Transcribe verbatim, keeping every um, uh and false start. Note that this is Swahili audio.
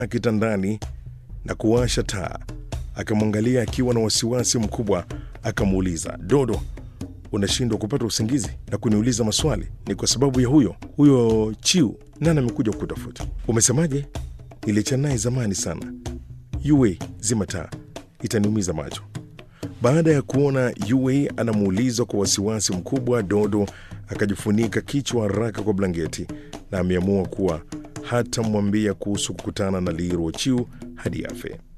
kitandani na kuwasha taa. Akamwangalia akiwa na wasiwasi mkubwa, akamuuliza, Dodo, unashindwa kupata usingizi na kuniuliza maswali? Ni kwa sababu ya huyo huyo Chiu? Nani amekuja kukutafuta? Umesemaje? Niliachana naye zamani sana. Yue, zima taa, itaniumiza macho. Baada ya kuona Yue anamuuliza kwa wasiwasi mkubwa, Dodo akajifunika kichwa haraka kwa blanketi na ameamua kuwa hatamwambia kuhusu kukutana na Li Ruoqiu hadi afe.